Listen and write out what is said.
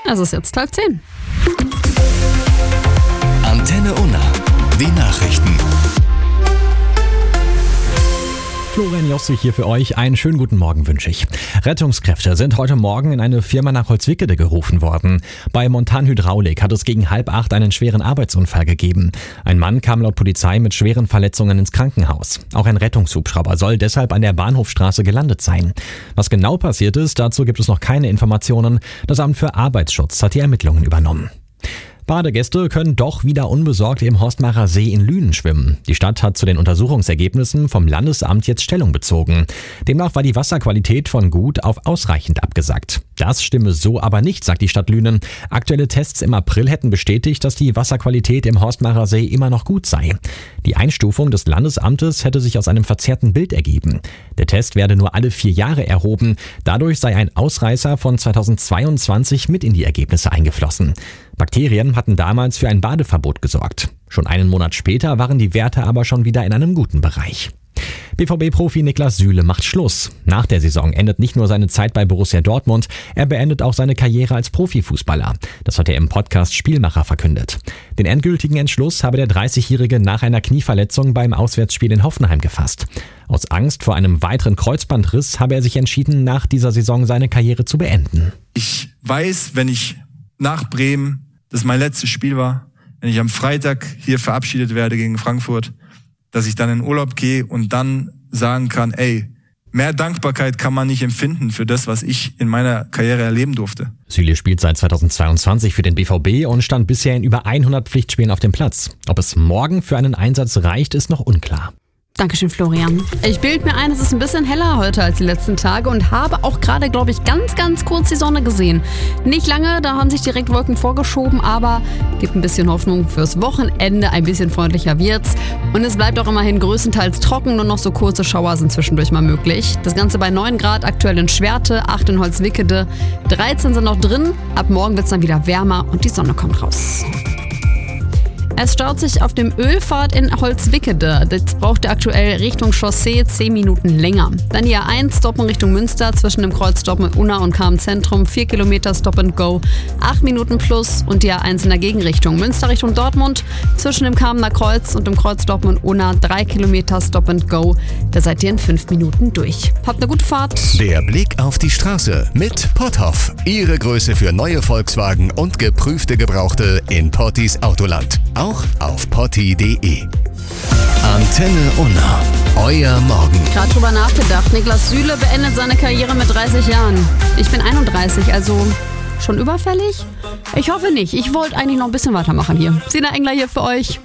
Es ist jetzt 9:30. Antenne Unna, die Nachrichten. Florian Josse hier für euch. Einen schönen guten Morgen wünsche ich. Rettungskräfte sind heute Morgen in eine Firma nach Holzwickede gerufen worden. Bei Montan Hydraulik hat es gegen 7:30 einen schweren Arbeitsunfall gegeben. Ein Mann kam laut Polizei mit schweren Verletzungen ins Krankenhaus. Auch ein Rettungshubschrauber soll deshalb an der Bahnhofstraße gelandet sein. Was genau passiert ist, dazu gibt es noch keine Informationen. Das Amt für Arbeitsschutz hat die Ermittlungen übernommen. Badegäste können doch wieder unbesorgt im Horstmacher See in Lünen schwimmen. Die Stadt hat zu den Untersuchungsergebnissen vom Landesamt jetzt Stellung bezogen. Demnach war die Wasserqualität von gut auf ausreichend abgesagt. Das stimme so aber nicht, sagt die Stadt Lünen. Aktuelle Tests im April hätten bestätigt, dass die Wasserqualität im Horstmacher See immer noch gut sei. Die Einstufung des Landesamtes hätte sich aus einem verzerrten Bild ergeben. Der Test werde nur alle 4 Jahre erhoben. Dadurch sei ein Ausreißer von 2022 mit in die Ergebnisse eingeflossen. Bakterien hatten damals für ein Badeverbot gesorgt. Schon einen Monat später waren die Werte aber schon wieder in einem guten Bereich. BVB-Profi Niklas Süle macht Schluss. Nach der Saison endet nicht nur seine Zeit bei Borussia Dortmund, er beendet auch seine Karriere als Profifußballer. Das hat er im Podcast Spielmacher verkündet. Den endgültigen Entschluss habe der 30-Jährige nach einer Knieverletzung beim Auswärtsspiel in Hoffenheim gefasst. Aus Angst vor einem weiteren Kreuzbandriss habe er sich entschieden, nach dieser Saison seine Karriere zu beenden. Ich weiß, wenn ich nach Bremen, das mein letztes Spiel war, wenn ich am Freitag hier verabschiedet werde gegen Frankfurt, dass ich dann in Urlaub gehe und dann sagen kann, mehr Dankbarkeit kann man nicht empfinden für das, was ich in meiner Karriere erleben durfte. Süle spielt seit 2022 für den BVB und stand bisher in über 100 Pflichtspielen auf dem Platz. Ob es morgen für einen Einsatz reicht, ist noch unklar. Dankeschön, Florian. Ich bilde mir ein, es ist ein bisschen heller heute als die letzten Tage und habe auch gerade, glaube ich, ganz kurz die Sonne gesehen. Nicht lange, da haben sich direkt Wolken vorgeschoben, aber gibt ein bisschen Hoffnung fürs Wochenende. Ein bisschen freundlicher wird's. Und es bleibt auch immerhin größtenteils trocken, nur noch so kurze Schauer sind zwischendurch mal möglich. Das Ganze bei 9 Grad, aktuell in Schwerte, 8 in Holzwickede, 13 sind noch drin. Ab morgen wird's dann wieder wärmer und die Sonne kommt raus. Es staut sich auf dem Ölpfad in Holzwickede. Das braucht ihr aktuell Richtung Chaussee 10 Minuten länger. Dann die A1 Stoppen Richtung Münster zwischen dem Kreuz Dortmund-Unna und Cham-Zentrum. 4 Kilometer Stop and Go, 8 Minuten plus. Und die A1 in der Gegenrichtung. Münster Richtung Dortmund zwischen dem Chamener Kreuz und dem Kreuz Dortmund-Unna 3 Kilometer Stop and Go. Da seid ihr in 5 Minuten durch. Habt eine gute Fahrt. Der Blick auf die Straße mit Potthoff. Ihre Größe für neue Volkswagen und geprüfte Gebrauchte in Pottis Autoland. Auch auf potti.de. Antenne Unna, euer Morgen. Gerade drüber nachgedacht. Niklas Süle beendet seine Karriere mit 30 Jahren. Ich bin 31, also schon überfällig? Ich hoffe nicht. Ich wollte eigentlich noch ein bisschen weitermachen hier. Sina Engler hier für euch.